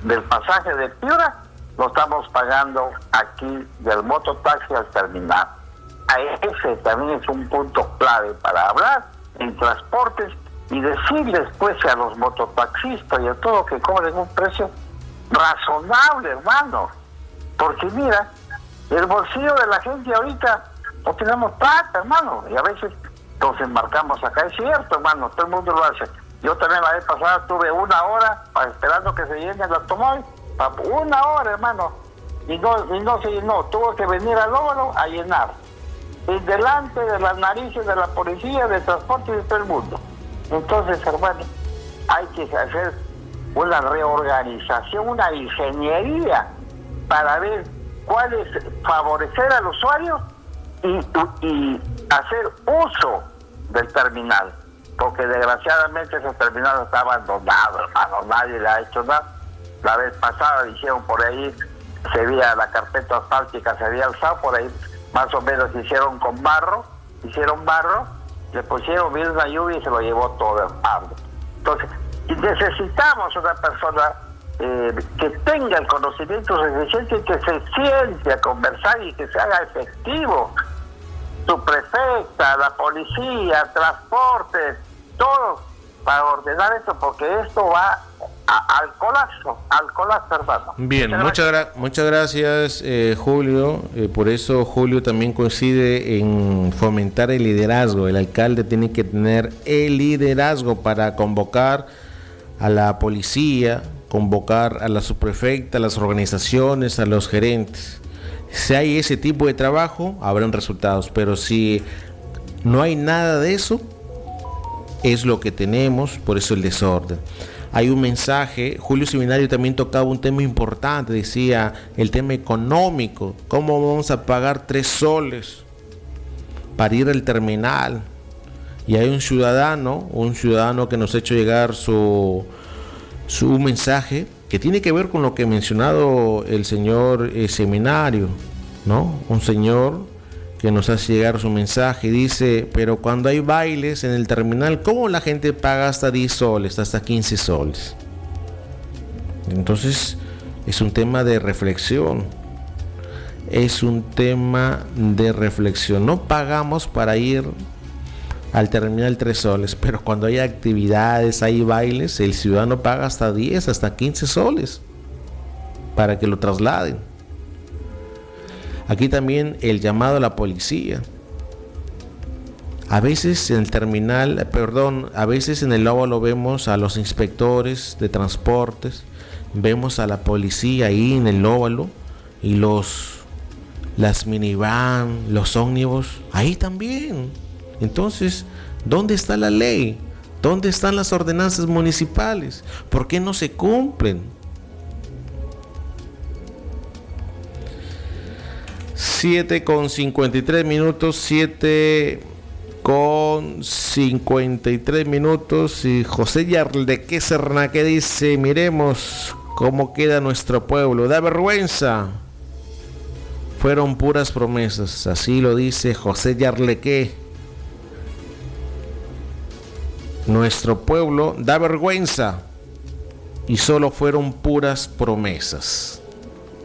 del pasaje de Piura lo estamos pagando aquí del mototaxi al terminal. Ese también es un punto clave para hablar en transportes y decirles pues a los mototaxistas y a todos que cobren un precio razonable, hermano, porque mira, el bolsillo de la gente ahorita no tenemos plata, hermano, y a veces nos embarcamos acá, es cierto, hermano, todo el mundo lo hace. Yo también la vez pasada tuve 1 hora esperando que se llene el automóvil, 1 hora, hermano, y no se llenó, tuvo que venir al óvalo a llenar, y delante de las narices de la policía, de transporte y de todo el mundo. Entonces, hermano, hay que hacer una reorganización, una ingeniería para ver cuál es favorecer al usuario y hacer uso del terminal, porque desgraciadamente ese terminal está abandonado, hermano, nadie le ha hecho nada. La vez pasada dijeron por ahí, se veía la carpeta asfáltica, se había alzado por ahí, más o menos hicieron barro, le pusieron bien una lluvia y se lo llevó todo el agua. Entonces, necesitamos una persona que tenga el conocimiento suficiente y que se siente a conversar y que se haga efectivo. Su prefecta, la policía, transportes, todos, para ordenar esto, porque esto va al colapso, hermano. Bien, muchas gracias, Julio. Por eso Julio también coincide en fomentar el liderazgo. El alcalde tiene que tener el liderazgo para convocar a la policía, convocar a la subprefecta, a las organizaciones, a los gerentes. Si hay ese tipo de trabajo, habrán resultados, pero si no hay nada de eso, es lo que tenemos, por eso el desorden. Hay un mensaje, Julio Seminario también tocaba un tema importante, decía el tema económico, cómo vamos a pagar 3 soles para ir al terminal. Y hay un ciudadano que nos ha hecho llegar su mensaje que tiene que ver con lo que ha mencionado el señor Seminario, ¿no? Un señor que nos hace llegar su mensaje y dice, pero cuando hay bailes en el terminal, ¿cómo la gente paga hasta 10 soles, hasta 15 soles? Entonces, es un tema de reflexión. No pagamos para ir al terminal 3 soles, pero cuando hay actividades, hay bailes, el ciudadano paga hasta 10, hasta 15 soles para que lo trasladen. Aquí también el llamado a la policía. A veces en el terminal, a veces en el óvalo vemos a los inspectores de transportes, vemos a la policía ahí en el óvalo y las minivan, los ómnibus, ahí también. Entonces, ¿dónde está la ley? ¿Dónde están las ordenanzas municipales? ¿Por qué no se cumplen? 7:53 minutos, y José Yarleque Cernaque dice, miremos cómo queda nuestro pueblo, da vergüenza, fueron puras promesas, así lo dice José Yarleque. Nuestro pueblo da vergüenza y solo fueron puras promesas.